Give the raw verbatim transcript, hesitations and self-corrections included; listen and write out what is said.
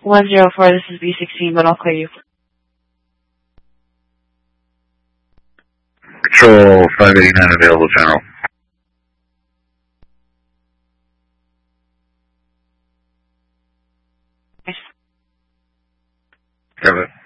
one zero four, this is B sixteen, but I'll clear you. Control five eighty-nine available, General. Nice. Got it.